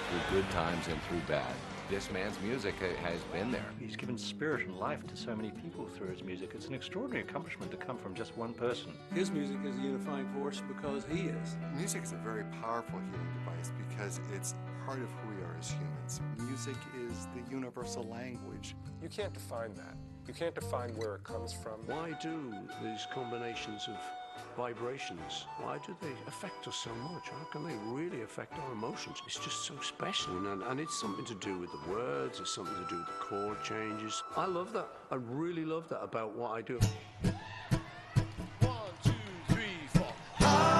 through good times and through bad. This man's music has been there. He's given spirit and life to so many people through his music. It's an extraordinary accomplishment to come from just one person. His music is a unifying force because he is. Music is a very powerful healing device because it's part of who we are as humans. Music is the universal language. You can't define that. You can't define where it comes from. Why do these combinations of vibrations, why do they affect us so much? How can they really affect our emotions? It's just so special, and it's something to do with the words, it's something to do with the chord changes. I love that. I really love that about what I do.